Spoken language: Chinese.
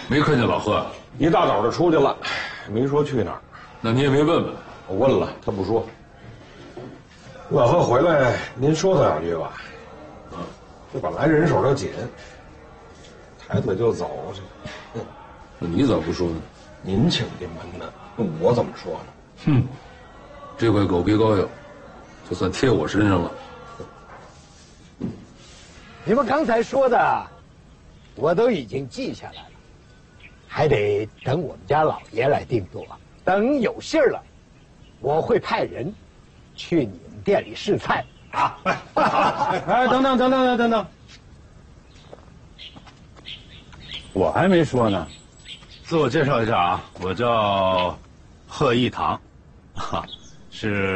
没看见老贺， 一大早就出去了，没说去哪儿。 那你也没问问？ 我问了，他不说。老贺回来，您说他两句吧。这本来人手就紧，抬腿就走， 那你咋不说呢？ 您请进门呢，我怎么说呢？ 哼，这块狗皮膏药，就算贴我身上了。 你们刚才说的，我都已经记下来了，还得等我们家老爷来定夺。等有信儿了，我会派人去你们店里试菜啊！ 哎，等等，我还没说呢，自我介绍一下啊，我叫贺一堂，是